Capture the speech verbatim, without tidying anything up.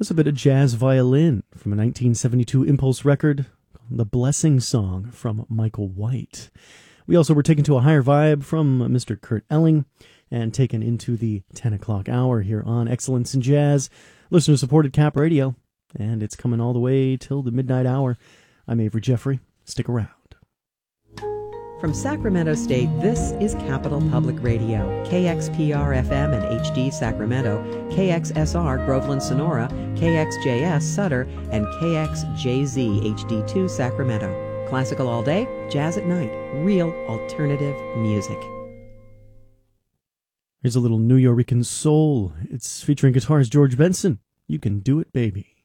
That's a bit of jazz violin from a nineteen seventy-two Impulse record, The Blessing Song from Michael White. We also were taken to a higher vibe from Mister Kurt Elling and taken into the ten o'clock hour here on Excellence in Jazz, listener-supported Cap Radio, and it's coming all the way till the midnight hour. I'm Avery Jeffrey. Stick around. From Sacramento State, this is Capital Public Radio, K X P R F M and H D Sacramento, K X S R Groveland Sonora, K X J S Sutter, and K X J Z H D two Sacramento. Classical all day, jazz at night, real alternative music. Here's a little New Yorican soul. It's featuring guitarist George Benson. You Can Do It, Baby.